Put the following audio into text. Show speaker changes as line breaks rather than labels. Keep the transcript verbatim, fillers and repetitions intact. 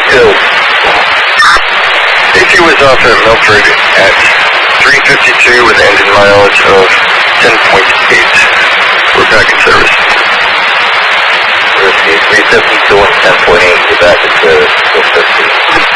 Two.
A two was off at Milford at three fifty-two with an engine mileage of ten point eight. We're back in service.
three fifty-two and ten point eight, we're back at the